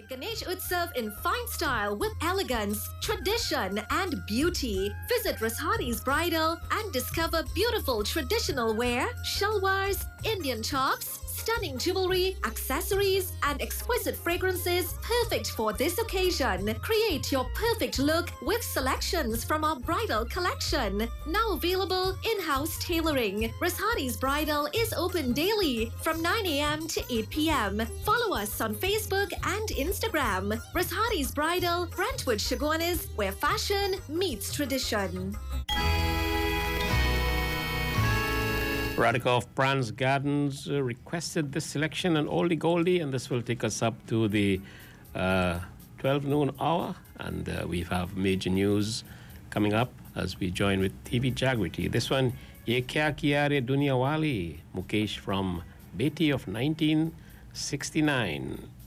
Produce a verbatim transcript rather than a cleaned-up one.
Ganesh Utsav in fine style with elegance, tradition, and beauty. Visit Rashadi's Bridal and discover beautiful traditional wear, shalwars, Indian tops, stunning jewelry, accessories, and exquisite fragrances perfect for this occasion. Create your perfect look with selections from our bridal collection. Now available in-house tailoring. Rashadi's Bridal is open daily from nine a.m. to eight p.m. Follow us on Facebook and Instagram. Rashadi's Bridal, Brentwood Chaguanas, where fashion meets tradition. Radhika of Brands Gardens uh, requested this selection, an oldie goldie, and this will take us up to the uh, twelve noon hour. And uh, we have major news coming up as we join with T V Jagriti. This one, Ye Kya Kiya Re Duniya Wali, Mukesh from Beti of nineteen sixty-nine.